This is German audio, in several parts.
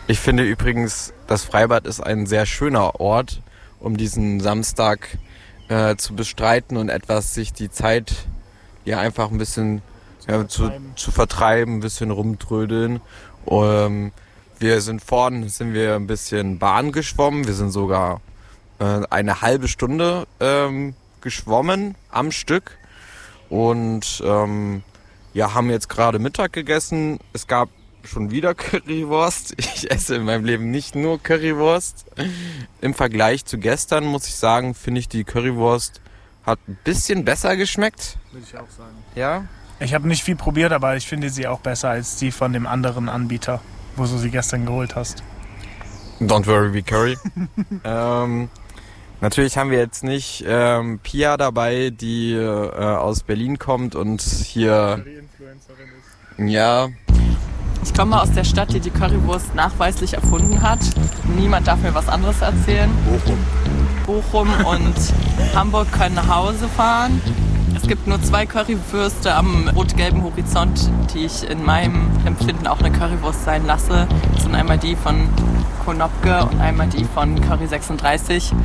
Ich finde übrigens, das Freibad ist ein sehr schöner Ort, um diesen Samstag zu bestreiten und etwas sich die Zeit einfach ein bisschen zu vertreiben, ein bisschen rumtrödeln. Wir sind ein bisschen Bahn geschwommen. Wir sind sogar eine halbe Stunde geschwommen am Stück und haben jetzt gerade Mittag gegessen. Es gab schon wieder Currywurst. Ich esse in meinem Leben nicht nur Currywurst. Im Vergleich zu gestern muss ich sagen, finde ich die Currywurst hat ein bisschen besser geschmeckt. Würde ich auch sagen. Ja? Ich habe nicht viel probiert, aber ich finde sie auch besser als die von dem anderen Anbieter, wo du sie gestern geholt hast. Don't worry, we curry. Natürlich haben wir jetzt nicht Pia dabei, die aus Berlin kommt und hier... Die Influencerin ist. Ja. Ich komme aus der Stadt, die die Currywurst nachweislich erfunden hat. Niemand darf mir was anderes erzählen. Bochum und Hamburg können nach Hause fahren. Es gibt nur 2 Currywürste am rot-gelben Horizont, die ich in meinem Empfinden auch eine Currywurst sein lasse. Das sind einmal die von Konopke und einmal die von Curry 36.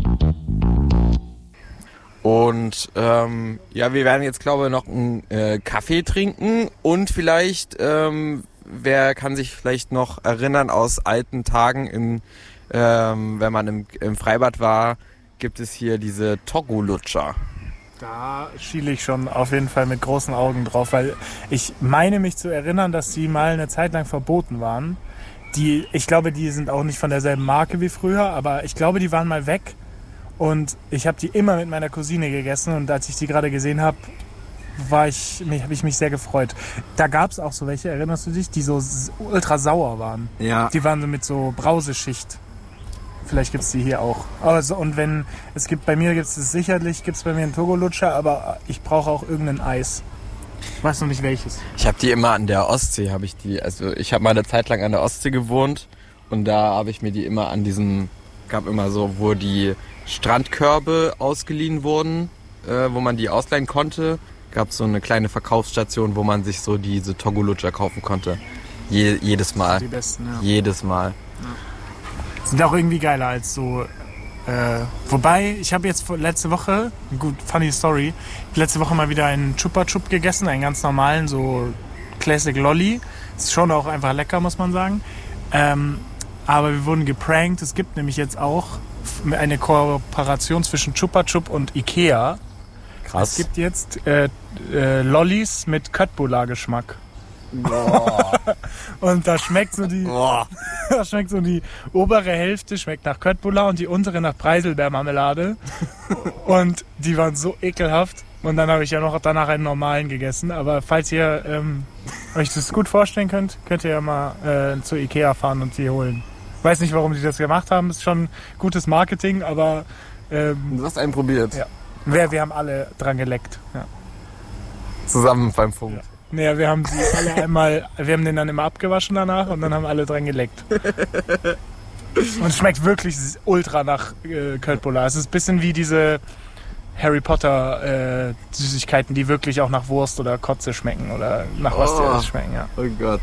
Und wir werden jetzt, glaube ich, noch einen Kaffee trinken und vielleicht, wer kann sich vielleicht noch erinnern aus alten Tagen, wenn man im Freibad war, gibt es hier diese Togo-Lutscher. Da schiele ich schon auf jeden Fall mit großen Augen drauf, weil ich meine mich zu erinnern, dass die mal eine Zeit lang verboten waren. Ich glaube, die sind auch nicht von derselben Marke wie früher, aber ich glaube, die waren mal weg. Und ich habe die immer mit meiner Cousine gegessen und als ich die gerade gesehen habe, habe ich mich sehr gefreut. Da gab es auch so welche, erinnerst du dich, die so ultra sauer waren. Ja. Die waren so mit so Brauseschicht. Vielleicht gibt es die hier auch. Also, und wenn es gibt, bei mir gibt es sicherlich, gibt es bei mir einen Togo-Lutscher, aber ich brauche auch irgendein Eis. Ich weiß noch nicht welches. Ich habe die immer an der Ostsee, ich habe mal eine Zeit lang an der Ostsee gewohnt und da habe ich mir die immer gab immer so, wo die Strandkörbe ausgeliehen wurden, wo man die ausleihen konnte, gab es so eine kleine Verkaufsstation, wo man sich so diese Togo-Lutscher kaufen konnte. Jedes Mal. Die besten, ja. Jedes Mal. Ja. Sind auch irgendwie geiler als so. Wobei, ich habe jetzt letzte Woche, funny Story, letzte Woche mal wieder einen Chupa Chup gegessen, einen ganz normalen, so Classic Lolli. Ist schon auch einfach lecker, muss man sagen. Aber wir wurden geprankt. Es gibt nämlich jetzt auch eine Kooperation zwischen Chupa Chup und Ikea. Krass. Es gibt jetzt Lollis mit Köttbullar-Geschmack. Boah. Und da schmeckt so die obere Hälfte schmeckt nach Köttbullar und die untere nach Preiselbeermarmelade. Und die waren so ekelhaft. Und dann habe ich ja noch danach einen normalen gegessen. Aber falls ihr euch das gut vorstellen könnt ihr ja mal zu Ikea fahren und die holen. Weiß nicht, warum die das gemacht haben. Ist schon gutes Marketing, aber... du hast einen probiert? Ja. Wir haben alle dran geleckt. Ja. Zusammen beim Funk. Ja. Naja, wir haben sie alle wir haben den dann immer abgewaschen danach und dann haben alle dran geleckt. Und es schmeckt wirklich ultra nach Köttbullar. Es ist ein bisschen wie diese Harry Potter Süßigkeiten, die wirklich auch nach Wurst oder Kotze schmecken oder nach was die schmecken, ja. Oh Gott.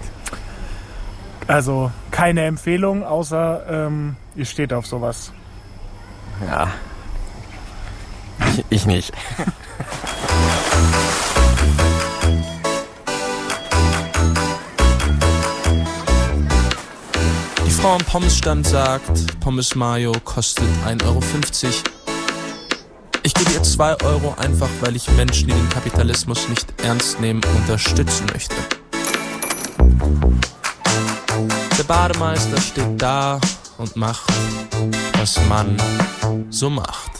Also keine Empfehlung, außer ihr steht auf sowas. Ja. Ich nicht. Die Frau am Pommesstand sagt, Pommes Mayo kostet 1,50 Euro. Ich gebe ihr 2 Euro, einfach weil ich Menschen, die den Kapitalismus nicht ernst nehmen, unterstützen möchte. Der Bademeister steht da und macht, was man so macht.